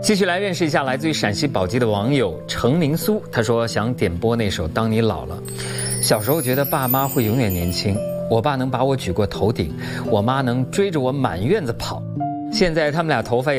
继续来认识一下来自于陕西宝鸡的网友程明苏，他说想点播那首《当你老了》。小时候觉得爸妈会永远年轻，我爸能把我举过头顶，我妈能追着我满院子跑，现在他们俩头发也